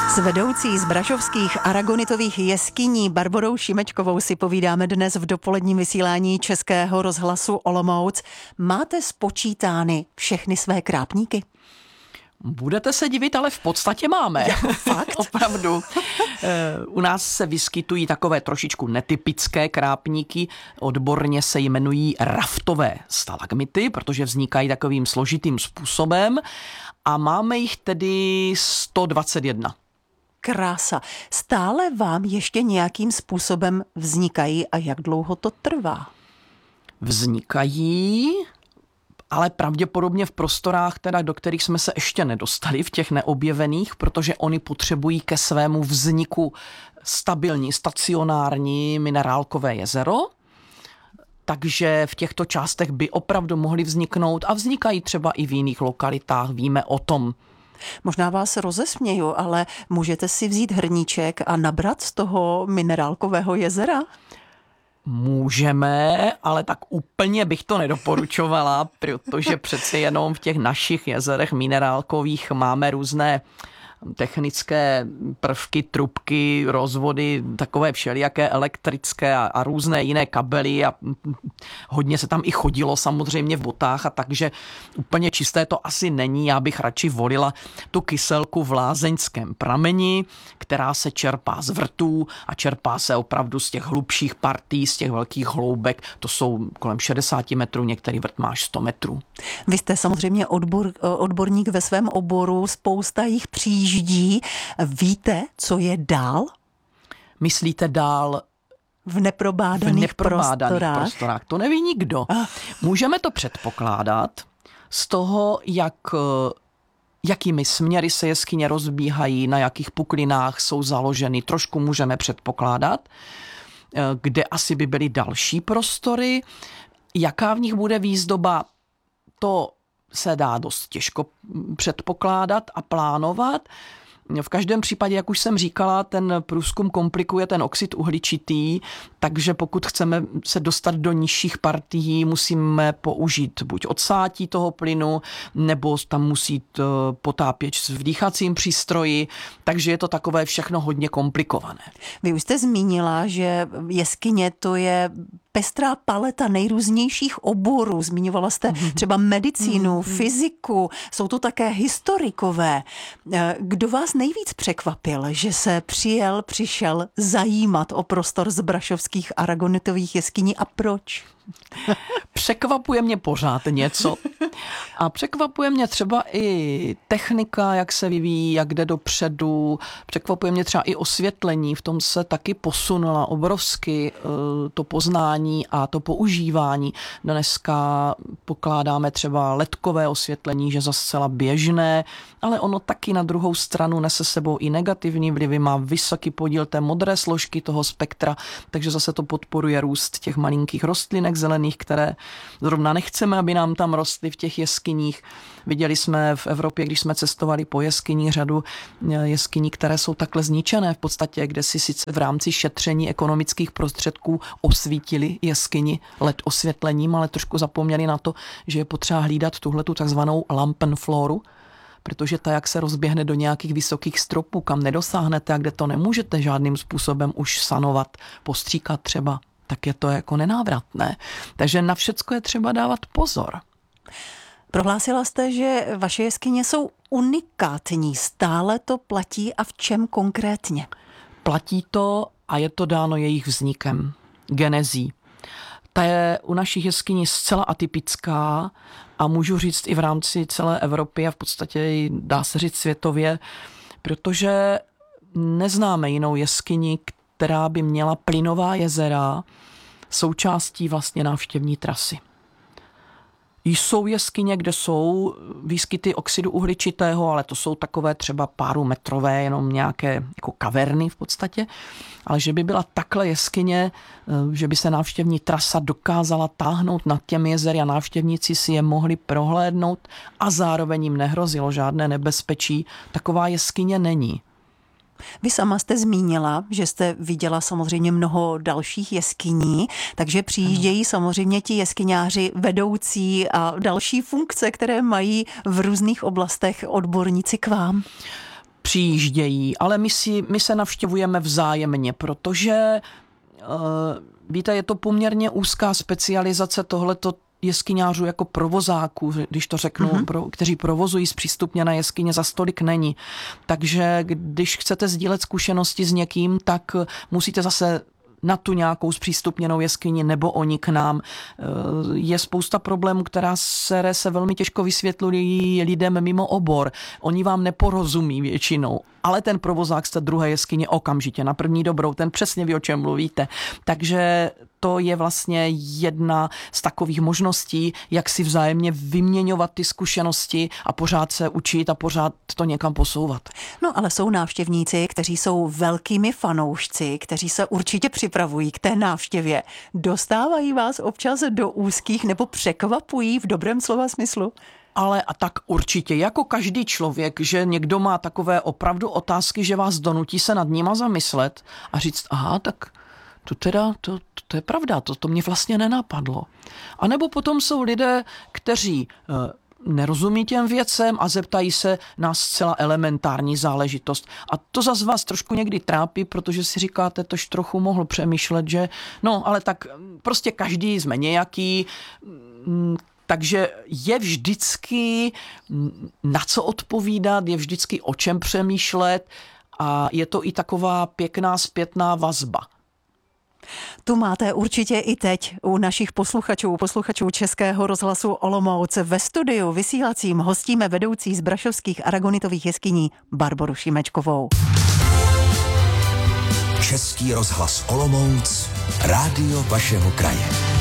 S vedoucí z brašovských aragonitových jeskyní Barborou Šimečkovou si povídáme dnes v dopoledním vysílání Českého rozhlasu Olomouc. Máte spočítány všechny své krápníky? Budete se divit, ale v podstatě máme. Fakt? Opravdu. U nás se vyskytují takové trošičku netypické krápníky. Odborně se jmenují raftové stalagmity, protože vznikají takovým složitým způsobem. A máme jich tedy 121. Krása. Stále vám ještě nějakým způsobem vznikají a jak dlouho to trvá? Vznikají, ale pravděpodobně v prostorách, teda, do kterých jsme se ještě nedostali, v těch neobjevených, protože oni potřebují ke svému vzniku stabilní, stacionární minerálkové jezero. Takže v těchto částech by opravdu mohly vzniknout a vznikají třeba i v jiných lokalitách, víme o tom. Možná vás rozesměju, ale můžete si vzít hrníček a nabrat z toho minerálkového jezera? Můžeme, ale tak úplně bych to nedoporučovala, protože přeci jenom v těch našich jezerech minerálkových máme různé technické prvky, trubky, rozvody, takové všelijaké elektrické a různé jiné kabely a hodně se tam i chodilo samozřejmě v botách a takže úplně čisté to asi není. Já bych radši volila tu kyselku v lázeňském prameni, která se čerpá z vrtů a čerpá se opravdu z těch hlubších partí, z těch velkých hloubek. To jsou kolem 60 metrů, některý vrt má až 100 metrů. Vy jste samozřejmě odborník ve svém oboru, spousta jich přijíždí. Víte, co je dál? Myslíte dál v neprobádaných prostorách? To neví nikdo. Můžeme to předpokládat z toho, jakými směry se jeskyně rozbíhají, na jakých puklinách jsou založeny. Trošku můžeme předpokládat, kde asi by byly další prostory, jaká v nich bude výzdoba, to se dá dost těžko předpokládat a plánovat. V každém případě, jak už jsem říkala, ten průzkum komplikuje ten oxid uhličitý, takže pokud chceme se dostat do nižších partií, musíme použít buď odsátí toho plynu, nebo tam musí potápěč s vdýchacím přístroji, takže je to takové všechno hodně komplikované. Vy už jste zmínila, že jeskyně to je pestrá paleta nejrůznějších oborů. Zmiňovala jste třeba medicínu, fyziku, jsou to také historikové. Kdo vás nejvíc překvapil, že se přišel zajímat o prostor z brašovských aragonitových jeskyní a proč? Překvapuje mě pořád něco. A překvapuje mě třeba i technika, jak se vyvíjí, jak jde dopředu. Překvapuje mě třeba i osvětlení, v tom se taky posunula obrovsky to poznání a to používání. Dneska pokládáme třeba ledkové osvětlení, že zase zcela běžné, ale ono taky na druhou stranu nese sebou i negativní vlivy, má vysoký podíl té modré složky toho spektra, takže zase to podporuje růst těch malinkých rostlinek zelených, které zrovna nechceme, aby nám tam rostly v těch jeskyních. Viděli jsme v Evropě, když jsme cestovali po jeskyni, řadu jeskyní, které jsou takhle zničené v podstatě, kde si sice v rámci šetření ekonomických prostředků osvítili jeskyni LED osvětlením, ale trošku zapomněli na to, že je potřeba hlídat tuhletu takzvanou lampenfloru, protože ta, jak se rozběhne do nějakých vysokých stropů, kam nedosáhnete a kde to nemůžete žádným způsobem už sanovat, postříkat třeba, tak je to jako nenávratné. Takže na všecko je třeba dávat pozor. Prohlásila jste, že vaše jeskyně jsou unikátní. Stále to platí a v čem konkrétně? Platí to a je to dáno jejich vznikem, genezí. Ta je u našich jeskyní zcela atypická a můžu říct i v rámci celé Evropy a v podstatě dá se říct světově, protože neznáme jinou jeskyni, která by měla plynová jezera součástí vlastně návštěvní trasy. Jsou jeskyně, kde jsou výskyty oxidu uhličitého, ale to jsou takové třeba páru metrové, jenom nějaké jako kaverny v podstatě. Ale že by byla takhle jeskyně, že by se návštěvní trasa dokázala táhnout nad těmi jezery a návštěvníci si je mohli prohlédnout a zároveň jim nehrozilo žádné nebezpečí, taková jeskyně není. Vy sama jste zmínila, že jste viděla samozřejmě mnoho dalších jeskyní, takže přijíždějí samozřejmě ti jeskyňáři, vedoucí a další funkce, které mají v různých oblastech odborníci k vám. přijíždějí, ale my se navštěvujeme vzájemně, protože víte, je to poměrně úzká specializace tohleto jeskyňářů jako provozáků, když to řeknu, kteří provozují zpřístupněné jeskyně, za stolik není. Takže když chcete sdílet zkušenosti s někým, tak musíte zase na tu nějakou zpřístupněnou jeskyni nebo oni k nám. Je spousta problémů, které se velmi těžko vysvětlují lidem mimo obor. Oni vám neporozumí většinou, ale ten provozák z té druhé jeskyně okamžitě na první dobrou, ten přesně ví, o čem mluvíte. Takže to je vlastně jedna z takových možností, jak si vzájemně vyměňovat ty zkušenosti a pořád se učit a pořád to někam posouvat. No ale jsou návštěvníci, kteří jsou velkými fanoušci, kteří se určitě připravují k té návštěvě. Dostávají vás občas do úzkých nebo překvapují v dobrém slova smyslu? Ale a tak určitě, jako každý člověk, že někdo má takové opravdu otázky, že vás donutí se nad nima zamyslet a říct, aha, tak to je pravda, to mě vlastně nenapadlo. A nebo potom jsou lidé, kteří nerozumí těm věcem a zeptají se na zcela elementární záležitost. A to zase vás trošku někdy trápí, protože si říkáte, tož trochu mohl přemýšlet, že no, ale tak prostě každý jsme nějaký, takže je vždycky na co odpovídat, je vždycky o čem přemýšlet a je to i taková pěkná zpětná vazba. Tu máte určitě i teď u našich posluchačů Českého rozhlasu Olomouc. Ve studiu vysílacím hostíme vedoucí z Brašovských aragonitových jeskyní Barboru Šimečkovou. Český rozhlas Olomouc, rádio vašeho kraje.